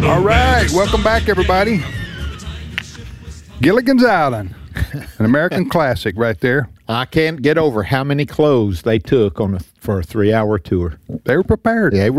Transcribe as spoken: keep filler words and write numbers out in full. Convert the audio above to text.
All right, welcome back, everybody. Gilligan's Island, an American classic right there. I can't get over how many clothes they took on a, for a three-hour tour. They were prepared. They were